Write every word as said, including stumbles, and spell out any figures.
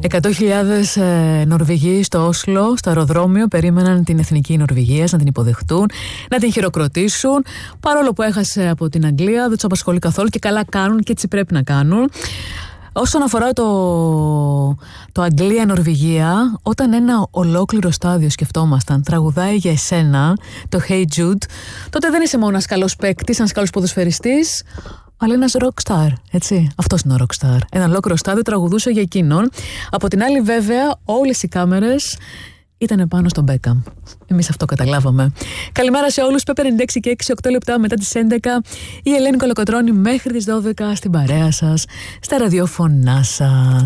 εκατό χιλιάδες ε, Νορβηγοί στο Όσλο, στο αεροδρόμιο, περίμεναν την εθνική Νορβηγίας να την υποδεχτούν, να την χειροκροτήσουν. Παρόλο που έχασε από την Αγγλία, δεν τους απασχολεί καθόλου και καλά κάνουν και έτσι πρέπει να κάνουν. Όσον αφορά το, το Αγγλία-Νορβηγία, όταν ένα ολόκληρο στάδιο, σκεφτόμασταν, τραγουδάει για εσένα το Hey Jude, τότε δεν είσαι μόνο ένας καλός παίκτης, ένας καλός ποδοσφαιριστής, αλλά ένας rockstar, έτσι. Αυτός είναι ο rockstar. Ένα ολόκληρο στάδιο τραγουδούσε για εκείνον. Από την άλλη, βέβαια, όλες οι κάμερες ήταν πάνω στον Μπέκαμ. Εμείς αυτό καταλάβαμε. Καλημέρα σε όλους. Πέπερ ενενήντα έξι και έξι, οκτώ λεπτά μετά τις έντεκα. Η Ελένη Κολοκοτρώνη μέχρι τις δώδεκα στην παρέα σας, στα ραδιόφωνά σας.